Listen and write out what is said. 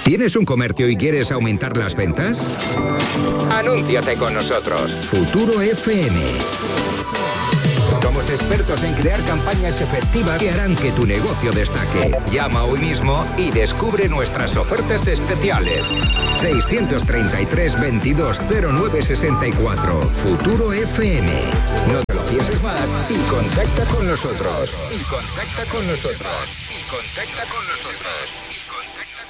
¿Tienes un comercio y quieres aumentar las ventas? Anúnciate con nosotros. Futuro FM. Somos expertos en crear campañas efectivas que harán que tu negocio destaque. Llama hoy mismo y descubre nuestras ofertas especiales. 633 22 09 64. Futuro FM. No te lo pienses más y contacta con nosotros. Y contacta con nosotros. Y contacta con nosotros.